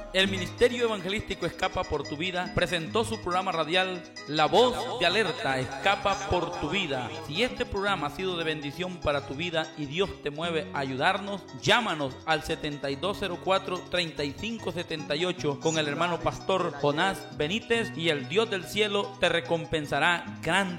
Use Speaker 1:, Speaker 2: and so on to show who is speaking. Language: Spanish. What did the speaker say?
Speaker 1: El Ministerio Evangelístico Escapa por tu Vida presentó su programa radial La Voz de Alerta, Escapa por tu Vida. Si este programa ha sido de bendición para tu vida y Dios te mueve a ayudarnos, llámanos al 7204-3578 con el hermano pastor Jonás Benítez y el Dios del cielo te recompensará grandemente.